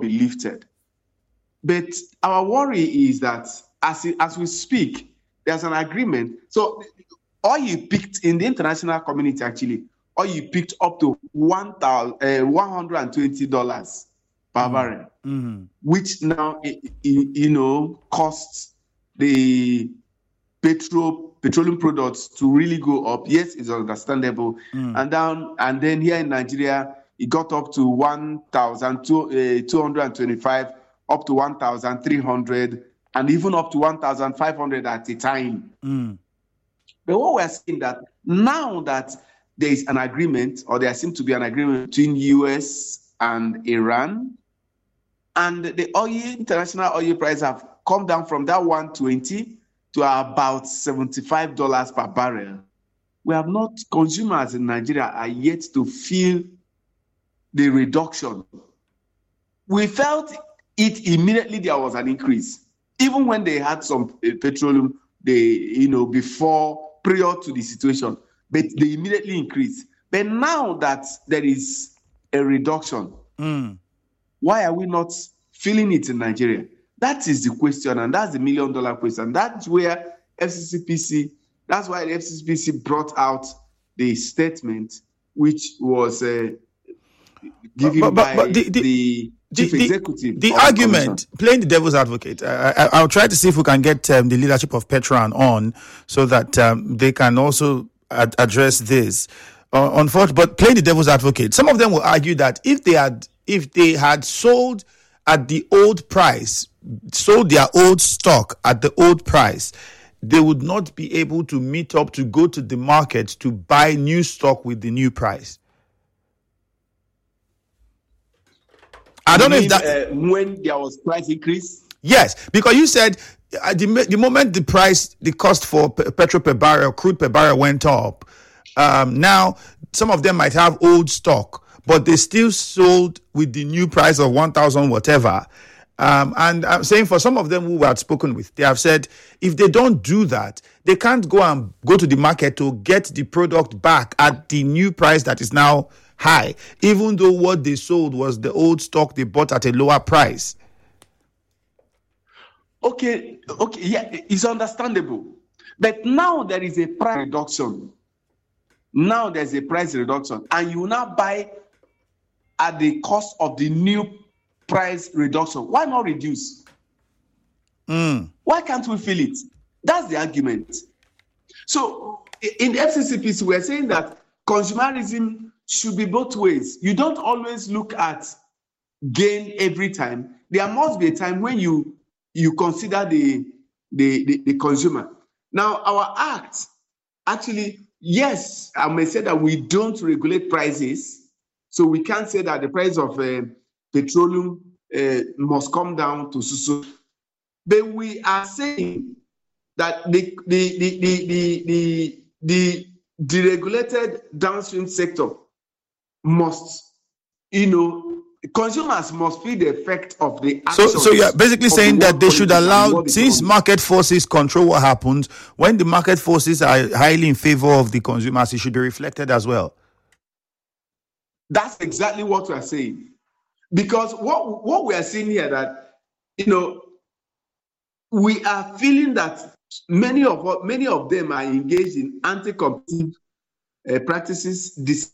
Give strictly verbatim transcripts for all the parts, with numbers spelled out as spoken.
be lifted. But our worry is that as, it, as we speak, there's an agreement. So oil peaked in the international community, actually, oil peaked up to one hundred twenty dollars per mm. barrel, mm-hmm. which now, you know, costs the petrol petroleum products to really go up. Yes, it's understandable. Mm. And down, and then here in Nigeria, it got up to one thousand two hundred twenty-five, up to one thousand three hundred, and even up to one thousand five hundred at a time. Mm. But what we're seeing that now that there is an agreement, or there seems to be an agreement between U S and Iran, and the oil, international oil price have come down from that one hundred twenty to about seventy-five dollars per barrel. We have not, consumers in Nigeria are yet to feel the reduction. We felt it immediately there was an increase, even when they had some uh, petroleum, they, you know, before, prior to the situation, but they immediately increased. But now that there is a reduction, mm. why are we not feeling it in Nigeria? That is the question, and that's the million dollar question. That's where F C C P C, that's why the F C C P C brought out the statement, which was uh, given but, but, by but the, the, the chief the, The, executive. the argument, the playing the devil's advocate, I, I, I'll try to see if we can get um, the leadership of Petron on so that um, they can also ad- address this. Uh, unfortunately, but playing the devil's advocate, some of them will argue that if they had, if they had sold at the old price, sold their old stock at the old price, they would not be able to meet up to go to the market to buy new stock with the new price. I don't you know mean, if that uh, when there was price increase. Yes, because you said at the, the moment the price, the cost for p- petrol per barrel, crude per barrel went up. Um, now some of them might have old stock, but they still sold with the new price of one thousand whatever. Um, and I'm saying for some of them who we had spoken with, they have said if they don't do that, they can't go and go to the market to get the product back at the new price that is now high, even though what they sold was the old stock they bought at a lower price. Okay, okay, yeah, it's understandable. But now there is a price reduction. Now there's a price reduction, and you now buy at the cost of the new price reduction. Why not reduce? Mm. Why can't we feel it? That's the argument. So in the F C C P C, we're saying that consumerism should be both ways. You don't always look at gain every time. There must be a time when you you consider the the, the, the consumer. Now, our act, actually, yes, I may say that we don't regulate prices, so we can't say that the price of uh, petroleum uh, must come down to so. But we are saying that the the the the the the, the deregulated downstream sector must, you know, consumers must feel the effect of the action. So, so you're basically saying that they should allow, since market forces control what happens, when the market forces are highly in favor of the consumers, it should be reflected as well. That's exactly what we are saying. Because what, what we are seeing here, that, you know, we are feeling that many of many of them are engaged in anti-competitive uh, practices. This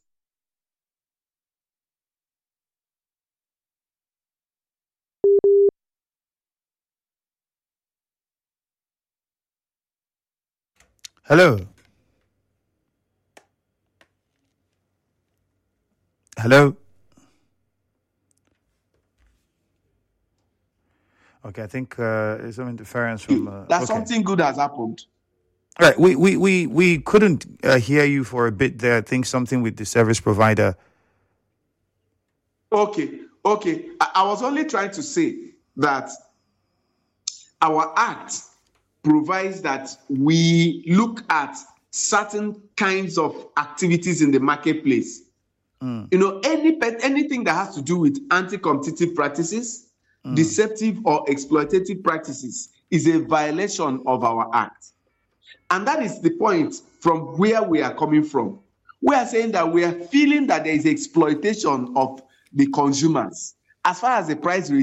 Hello. Hello. Okay, I think uh, there's some interference from. Uh, that okay. Something good has happened. Right, we we we we couldn't uh, hear you for a bit there. I think something with the service provider. Okay, okay. I, I was only trying to say that our act provides that we look at certain kinds of activities in the marketplace. Mm. You know, any anything that has to do with anti-competitive practices, mm. deceptive or exploitative practices is a violation of our act. And that is the point from where we are coming from. We are saying that we are feeling that there is exploitation of the consumers as far as the price